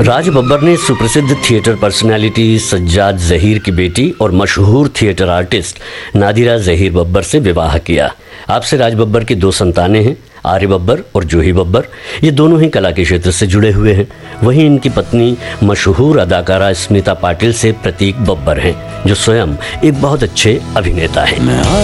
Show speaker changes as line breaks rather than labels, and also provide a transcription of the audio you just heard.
राज बब्बर ने सुप्रसिद्ध theatre personality Sajjad Zaheer की बेटी और मशहूर थिएटर आर्टिस्ट नादिरा ज़हीर बब्बर से विवाह किया। आपसे राज बब्बर की 2 संतानें हैं, आर्य बब्बर और जूही बब्बर। ये दोनों ही कला के क्षेत्र से जुड़े हुए हैं। वहीं इनकी पत्नी मशहूर अदाकारा स्मिता पाटिल से प्रतीक बब्बर हैं, जो स्वयं एक बहुत अच्छे अभिनेता हैं।